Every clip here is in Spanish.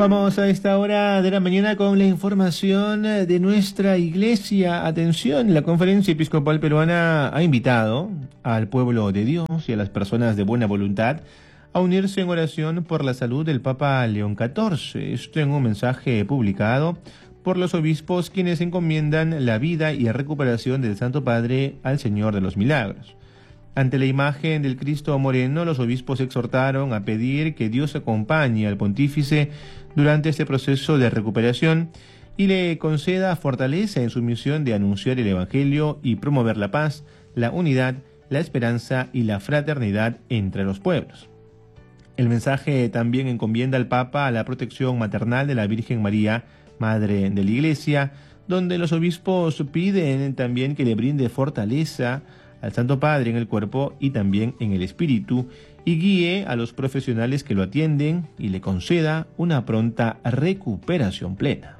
Vamos a esta hora de la mañana con la información de nuestra iglesia. Atención, la Conferencia Episcopal Peruana ha invitado al pueblo de Dios y a las personas de buena voluntad a unirse en oración por la salud del Papa León XIV. Esto en un mensaje publicado por los obispos, quienes encomiendan la vida y la recuperación del Santo Padre al Señor de los Milagros. Ante la imagen del Cristo moreno, los obispos exhortaron a pedir que Dios acompañe al pontífice durante este proceso de recuperación y le conceda fortaleza en su misión de anunciar el Evangelio y promover la paz, la unidad, la esperanza y la fraternidad entre los pueblos. El mensaje también encomienda al Papa a la protección maternal de la Virgen María, Madre de la Iglesia, donde los obispos piden también que le brinde fortaleza al Santo Padre en el cuerpo y también en el espíritu, y guíe a los profesionales que lo atienden y le conceda una pronta recuperación plena.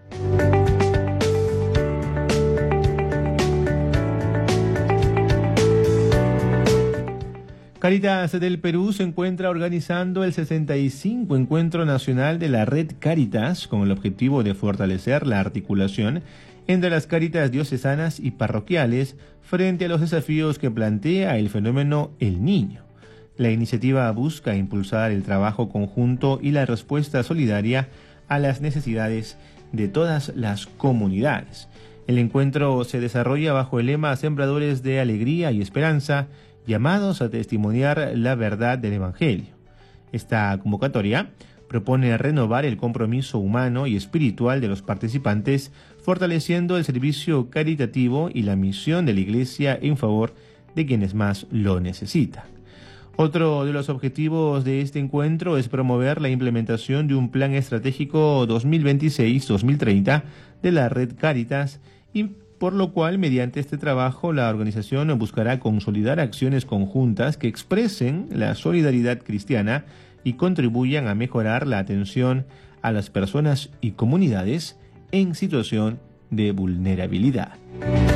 Cáritas del Perú se encuentra organizando el 65 Encuentro Nacional de la Red Cáritas con el objetivo de fortalecer la articulación entre las cáritas diocesanas y parroquiales frente a los desafíos que plantea el fenómeno El Niño. La iniciativa busca impulsar el trabajo conjunto y la respuesta solidaria a las necesidades de todas las comunidades. El encuentro se desarrolla bajo el lema Sembradores de Alegría y Esperanza, llamados a testimoniar la verdad del Evangelio. Esta convocatoria propone renovar el compromiso humano y espiritual de los participantes, fortaleciendo el servicio caritativo y la misión de la Iglesia en favor de quienes más lo necesitan. Otro de los objetivos de este encuentro es promover la implementación de un plan estratégico 2026-2030 de la Red Cáritas, y por lo cual, mediante este trabajo, la organización buscará consolidar acciones conjuntas que expresen la solidaridad cristiana y contribuyan a mejorar la atención a las personas y comunidades en situación de vulnerabilidad.